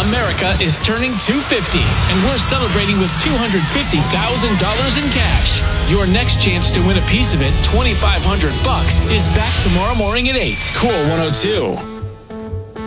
America is turning 250, and we're celebrating with $250,000 in cash. Your next chance to win a piece of it, $2,500, is back tomorrow morning at 8. Cool 102.